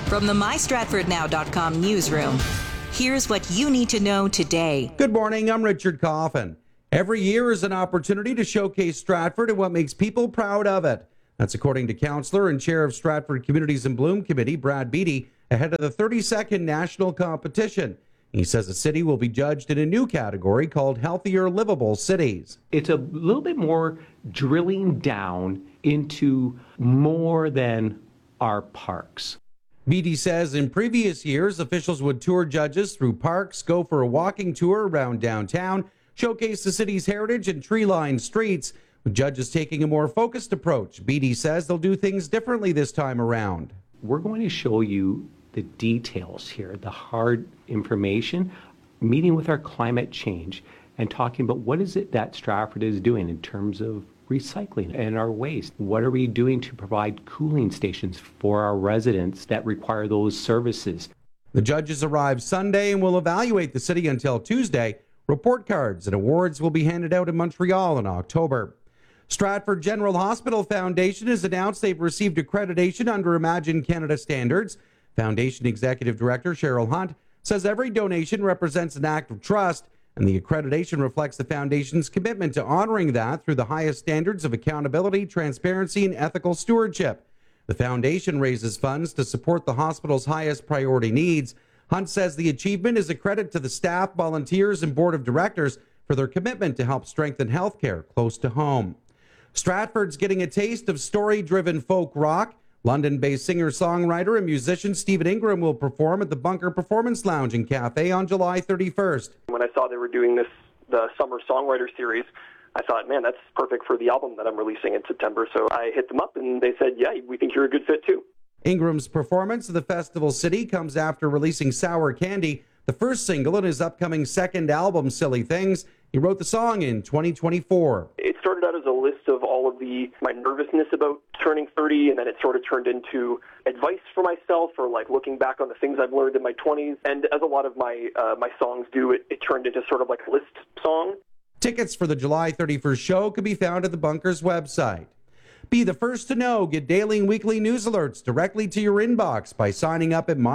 From the MyStratfordNow.com newsroom, here's what you need to know today. Good morning, I'm Richard Coffin. Every year is an opportunity to showcase Stratford and what makes people proud of it. That's according to Councillor and Chair of Stratford Communities in Bloom Committee, Brad Beattie, ahead of the 32nd national competition. He says the city will be judged in a new category called Healthier Livable Cities. It's a little bit more drilling down into more than our parks. Beattie says in previous years, officials would tour judges through parks, go for a walking tour around downtown, showcase the city's heritage and tree-lined streets, with judges taking a more focused approach. Beattie says they'll do things differently this time around. We're going to show you the details here, the hard information, meeting with our climate change and talking about what is it that Stratford is doing in terms of recycling and our waste. What are we doing to provide cooling stations for our residents that require those services? The judges arrive Sunday and will evaluate the city until Tuesday. Report cards and awards will be handed out in Montreal in October. Stratford General Hospital Foundation has announced they've received accreditation under Imagine Canada standards. Foundation Executive Director Cheryl Hunt says every donation represents an act of trust, and the accreditation reflects the Foundation's commitment to honoring that through the highest standards of accountability, transparency, and ethical stewardship. The Foundation raises funds to support the hospital's highest priority needs. Hunt says the achievement is a credit to the staff, volunteers, and board of directors for their commitment to help strengthen healthcare close to home. Stratford's getting a taste of story-driven folk rock. London-based singer-songwriter and musician Stephen Ingram will perform at the Bunker Performance Lounge and Cafe on July 31st. When I saw they were doing the Summer Songwriter Series, I thought, man, that's perfect for the album that I'm releasing in September. So I hit them up and they said, yeah, we think you're a good fit too. Ingram's performance of the Festival City comes after releasing Sour Candy, the first single in his upcoming second album, Silly Things. He wrote the song in 2024. It started out as a list of all of my nervousness about turning 30, and then it sort of turned into advice for myself, or like looking back on the things I've learned in my 20s. And as a lot of my songs do, it turned into sort of like a list song. Tickets for the July 31st show can be found at the Bunker's website. Be the first to know. Get daily and weekly news alerts directly to your inbox by signing up at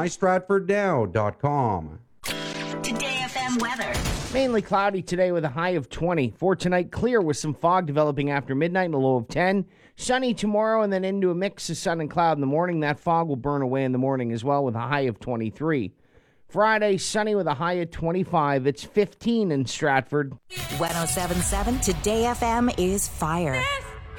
mystratfordnow.com. Today FM weather. Mainly cloudy today with a high of 20. For tonight, clear with some fog developing after midnight and a low of 10. Sunny tomorrow and then into a mix of sun and cloud in the morning. That fog will burn away in the morning as well with a high of 23. Friday, sunny with a high of 25. It's 15 in Stratford. 107.7 Today FM is fire.